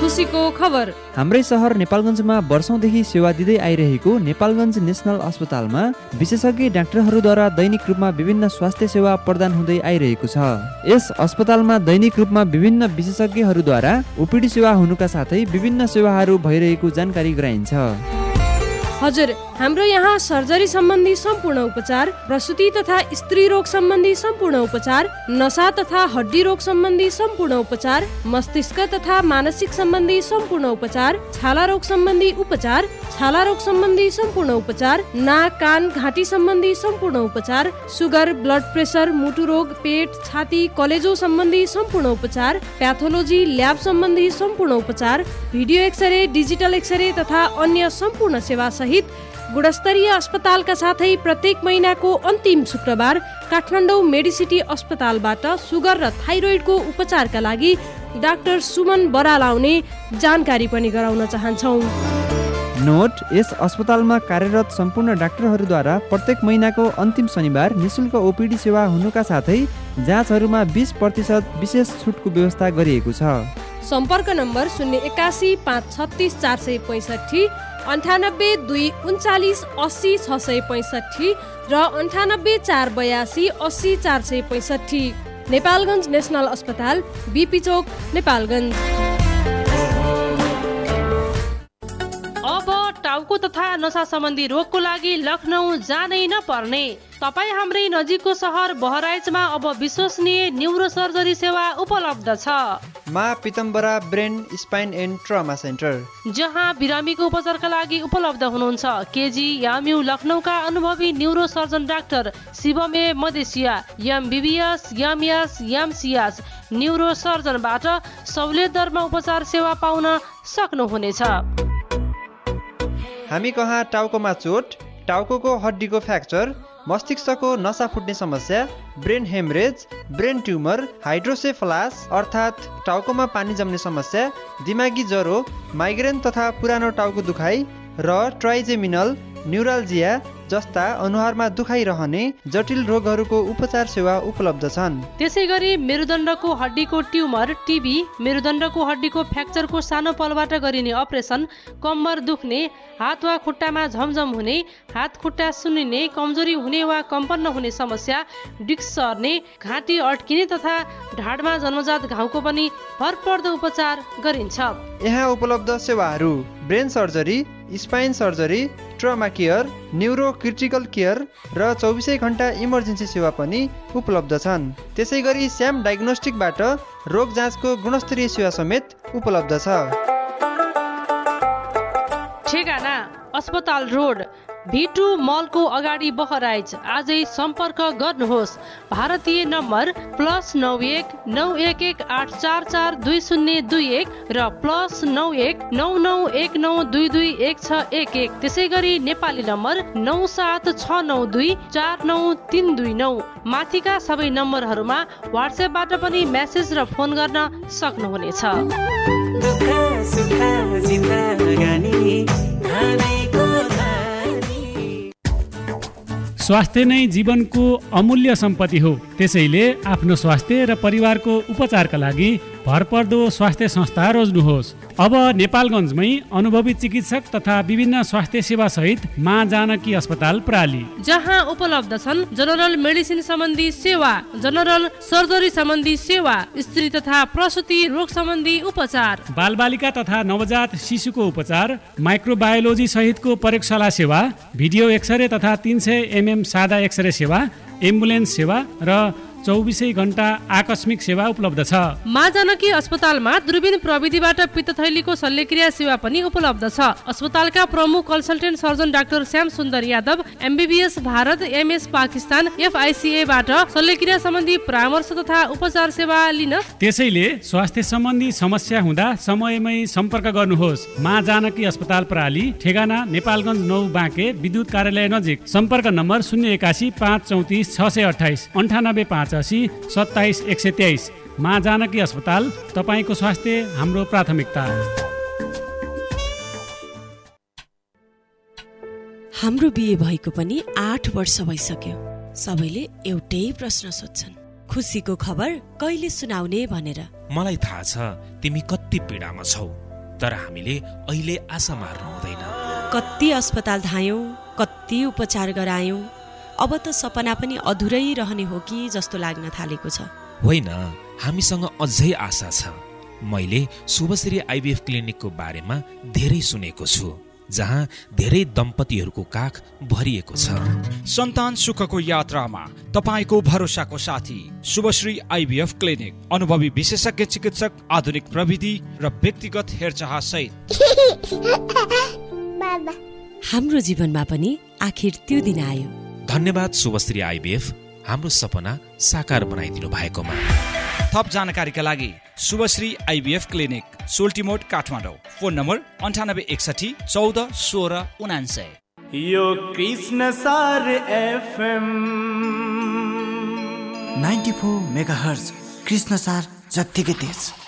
खुसीको खबर। हाम्रै सहर नेपालगञ्जमा वर्षौंदेखि सेवा दिँदै आइरहेको नेपालगञ्ज नेसनल अस्पतालमा विशेषज्ञ डाक्टरहरूद्वारा दैनिक रूपमा विभिन्न स्वास्थ्य सेवा प्रदान हुँदै आइरहेको छ। यस अस्पतालमा दैनिक रूपमा विभिन्न विशेषज्ञहरूद्वारा ओपीडी सेवा हुनुका साथै विभिन्न सेवाहरू भइरहेको जानकारी गराइन्छ। हजुर, हाम्रो यहाँ सर्जरी सम्बन्धी सम्पूर्ण उपचार, प्रसूति तथा स्त्री रोग सम्बन्धी सम्पूर्ण उपचार, नसा तथा हड्डी रोग सम्बन्धी सम्पूर्ण उपचार, मस्तिष्क तथा मानसिक सम्बन्धी सम्पूर्ण उपचार, छाला रोग सम्बन्धी उपचार, छाला रोग सम्बन्धी सम्पूर्ण उपचार, नाक कान घाँटी सम्बन्धी सम्पूर्ण उपचार, सुगर, ब्लड प्रेसर, मुटु रोग, पेट, छाती, कलेजो सम्बन्धी सम्पूर्ण उपचार, प्याथोलोजी, ल्याब सम्बन्धी सम्पूर्ण उपचार, भिडियो एक्सरे, डिजिटल एक्सरे तथा अन्य सम्पूर्ण सेवा सहित गुणस्तरीय अस्पतालका साथै प्रत्येक महिनाको अन्तिम शुक्रबार काठमाडौँ मेडिसिटी अस्पतालबाट सुगर र थाइरोइडको उपचारका लागि डाक्टर सुमन बराल आउने जानकारी पनि गराउन चाहन्छौँ। नोट: यस अस्पतालमा कार्यरत सम्पूर्ण डाक्टरहरूद्वारा प्रत्येक महिनाको अन्तिम शनिबार निशुल्क ओपीडी सेवा हुनुका साथै जाँचहरूमा 20% विशेष छुटको व्यवस्था गरिएको छ। सम्पर्क नम्बर 081 536 465, 98 2 39 80 665 र 98 482 80 465। नेपालगञ्ज नेसनल अस्पताल, बीपी चोक, नेपालगञ्ज। अब टाउको तथा नसा सम्बन्धी रोगको लागि लखनऊ जानै नपर्ने। तपाईँ हाम्रै नजिकको सहर बहराइचमा अब विश्वसनीय न्युरो सर्जरी सेवा उपलब्ध छ। मा पीतम्बरा brain spine and trauma centre, जहाँ बिरामीको उपचारका लागि उपलब्ध हुनुहुन्छ केजी याम्यू लखनऊका अनुभवी neuro surgeon doctor शिवमे Madheshiya, MBBS, MS, MCS neuro सर्जनबाट सहुलियत दरमा उपचार सेवा पाउन सक्नुहुनेछ। हामी कहाँ टाउकोमा चोट, टाउको हड्डीको फ्र्याक्चर, मस्तिष्कको नसा फुट्ने समस्या, ब्रेन हेमरेज, ब्रेन ट्युमर, हाइड्रोसेफलास अर्थात् टाउकोमा पानी जम्ने समस्या, दिमागी ज्वरो, माइग्रेन तथा पुरानो टाउको दुखाइ र ट्राइजेमिनल न्युराल्जिया जस्ता अनुहारमा दुखाइ रहने जटिल रोगहरूको उपचार सेवा उपलब्ध छन्। त्यसै गरी मेरुदण्डको हड्डीको ट्युमर, टिबी, मेरुदण्डको हड्डीको फ्र्याक्चरको सानो पलबाट गरिने अपरेसन, कम्मर दुख्ने, हात वा खुट्टामा झमझम हुने, हात खुट्टा सुन्निने, कमजोरी हुने वा कम्पन नहुने समस्या, डिस्क सर्ने, घाँटी अड्किने तथा ढाडमा जन्मजात घाउको पनि भरपर्दो उपचार गरिन्छ। यहाँ उपलब्ध सेवाहरू: brain surgery, spine surgery, trauma care, neuro critical care र 24 घण्टा इमर्जेन्सी सेवा पनि उपलब्ध छन्। त्यसै गरी स्याम डायग्नोस्टिकबाट रोग जाँचको गुणस्तरीय सेवा समेत उपलब्ध छ। ठेगाना: अस्पताल रोड, V2 मलको अगाडि बहराइच। आजै सम्पर्क गर्नुहोस्। भारतीय नम्बर +91 911 844 2021 र +91 9919 221611। त्यसै गरी नेपाली नम्बर 97692 49329। माथिका सबै नम्बरहरूमा वाट्सएपबाट पनि मेसेज र फोन गर्न सक्नुहुनेछ। स्वास्थ्य नै जीवनको अमूल्य सम्पत्ति हो। त्यसैले आफ्नो स्वास्थ्य र परिवारको उपचारका लागि भरपर्दो स्वास्थ्य संस्था रोज्नुहोस्। अब नेपालगञ्जमै अनुभवी चिकित्सक तथा विभिन्न स्वास्थ्य सेवा सहित मा जानकी अस्पताल प्राली, जहाँ उपलब्ध छन् जनरल मेडिसिन सम्बन्धी सेवा, जनरल सर्जरी सम्बन्धी सेवा, स्त्री तथा प्रसूति रोग सम्बन्धी उपचार, बालबालिका तथा नवजात शिशुको उपचार, माइक्रोबायोलोजी सहितको प्रयोगशाला सेवा, भिडियो एक्सरे तथा 300 mm सादा एक्सरे सेवा, एम्बुलेन्स सेवा र 24 घण्टा आकस्मिक सेवा उपलब्ध छ। मा जानकी अस्पतालमा दूरबीन प्रविधिबाट पित्तथैलीको शल्यक्रिया सेवा पनि उपलब्ध छ। अस्पतालका प्रमुख कन्सल्टेन्ट सर्जन डाक्टर श्याम सुन्दर Yadav, MBBS Bharat, MS Pakistan, FICA बाट शल्यक्रिया सम्बन्धी परामर्श तथा उपचार सेवा लिन। त्यसैले स्वास्थ्य सम्बन्धी समस्या हुँदा समयमै सम्पर्क गर्नुहोस्। मा जानकी अस्पताल प्राली, ठेगाना नेपालगञ्ज 9 बाँके विद्युत कार्यालय नजिक। सम्पर्क नम्बर 081 534 628 98 85 27 123। मा जानकी अस्पताल, तपाईको स्वास्थ्य हाम्रो प्राथमिकता। हाम्रो बिहे भएको पनि 8 वर्ष भइसक्यो। सबैले एउटै प्रश्न सोध्छन्, खुसीको खबर कहिले सुनाउने भनेर। मलाई थाहा छ तिमी कति पीडामा छौ। तर हामीले अहिले आशा मार्नु हुँदैन। कति अस्पताल धायौं, कति उपचार गरायौं, अब त सपना पनि अधुरै रहने हो कि जस्तो लाग्न थालेको छ। होइन, हामीसँग अझै आशा छ। मैले शुभश्री आइभीएफ क्लिनिकको बारेमा धेरै सुनेको छु, जहाँ धेरै दम्पतिहरूको काख भरिएको छ। सन्तान सुखको यात्रामा तपाईको भरोसाको साथी शुभश्री आइभीएफ क्लिनिक। अनुभवी विशेषज्ञ चिकित्सक, आधुनिक प्रविधि र व्यक्तिगत हेरचाह सहित। हाम्रो जीवनमा पनि आखिर त्यो दिन आयो। धन्यवाद शुभश्री आइभीएफ, हाम्रो सपना साकार बनाइदिनु भएकोमा। थप जानकारीका लागि Shubhashree IVF clinic, सोल्टिमोड, Kathmandu. Phone number 9861 14 16 99। यो कृष्णसार एफएम 94 मेगाहर्ज, कृष्णसार जत्तिकै तेज।